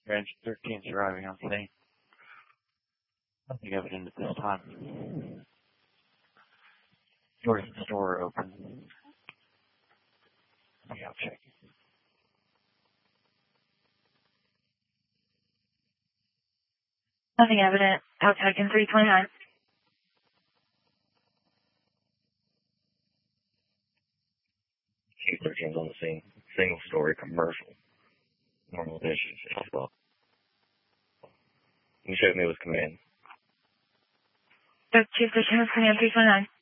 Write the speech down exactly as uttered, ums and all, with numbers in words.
Range thirteen is arriving on scene. Nothing evident at this time. Doors of the store are open. Yeah, I'll check. Nothing evident. Outside in three twenty-nine. Chief thirteen's on the scene. Single story commercial. Normal issues. Well, you showed me with command. Chief thirteen is command three twenty-nine.